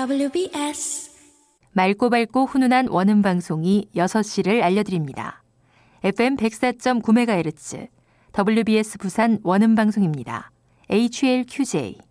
WBS 맑고 밝고 훈훈한 원음 방송이 6시를 알려드립니다. FM 104.9MHz WBS 부산 원음 방송입니다. HLQJ